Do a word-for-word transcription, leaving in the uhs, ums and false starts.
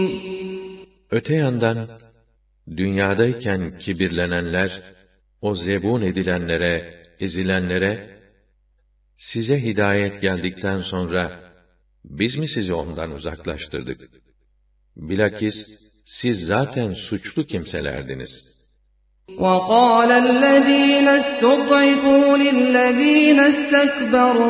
Öte yandan, dünyadayken kibirlenenler, o zebun edilenlere, ezilenlere, size hidayet geldikten sonra, biz mi sizi ondan uzaklaştırdık? Bilakis, siz zaten suçlu kimselerdiniz. وَقَالَ الَّذ۪ينَ اسْتُضْعِفُوا لِلَّذ۪ينَ اسْتَكْبَرُوا